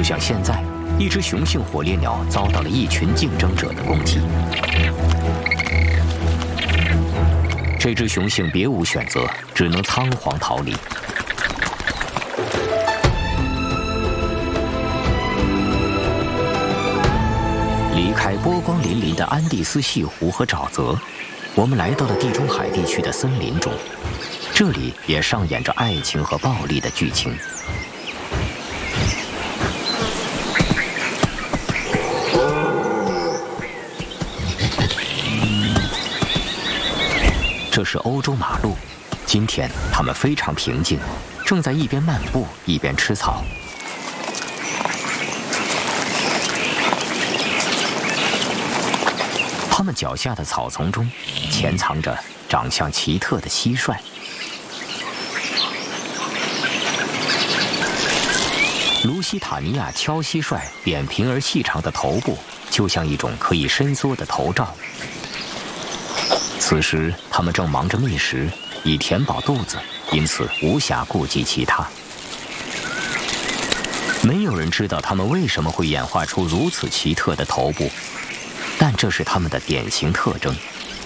就像现在，一只雄性火烈鸟遭到了一群竞争者的攻击。这只雄性别无选择，只能仓皇逃离。离开波光粼粼的安第斯泻湖和沼泽，我们来到了地中海地区的森林中，这里也上演着爱情和暴力的剧情。这是欧洲马鹿，今天它们非常平静，正在一边漫步一边吃草。它们脚下的草丛中潜藏着长相奇特的蟋蟀。卢西塔尼亚锹蟋蟀扁平而细长的头部，就像一种可以伸缩的头罩。此时，它们正忙着觅食，以填饱肚子，因此无暇顾及其他。没有人知道它们为什么会演化出如此奇特的头部，但这是它们的典型特征。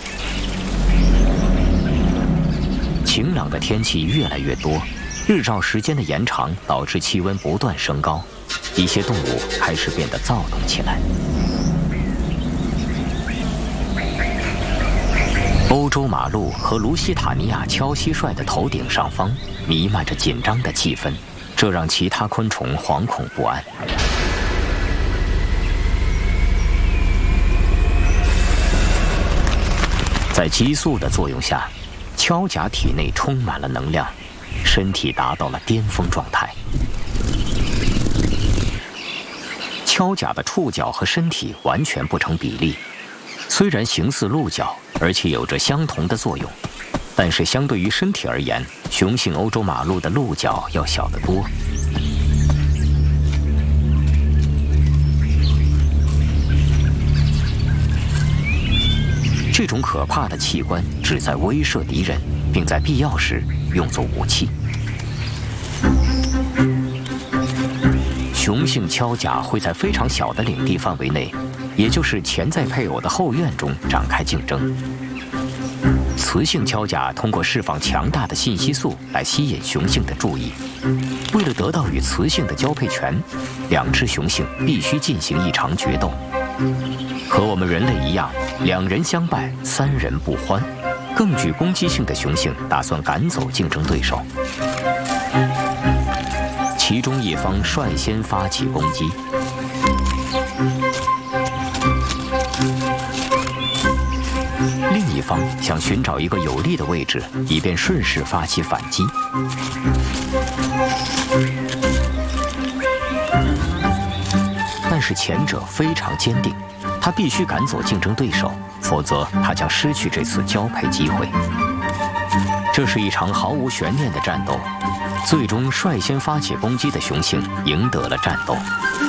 晴朗的天气越来越多，日照时间的延长导致气温不断升高，一些动物开始变得躁动起来。欧洲马鹿和卢西塔尼亚锹蟋蟀的头顶上方弥漫着紧张的气氛，这让其他昆虫惶恐不安。在激素的作用下，锹甲体内充满了能量，身体达到了巅峰状态。锹甲的触角和身体完全不成比例，虽然形似鹿角，而且有着相同的作用，但是相对于身体而言，雄性欧洲马鹿的鹿角要小得多。这种可怕的器官旨在威慑敌人，并在必要时用作武器。雄性锹甲会在非常小的领地范围内，也就是潜在配偶的后院中展开竞争。雌性锹甲通过释放强大的信息素来吸引雄性的注意。为了得到与雌性的交配权，两只雄性必须进行一场决斗。和我们人类一样，两人相败，三人不欢。更具攻击性的雄性打算赶走竞争对手，其中一方率先发起攻击。另一方想寻找一个有利的位置，以便顺势发起反击。但是前者非常坚定，他必须赶走竞争对手，否则他将失去这次交配机会。这是一场毫无悬念的战斗，最终率先发起攻击的雄性赢得了战斗。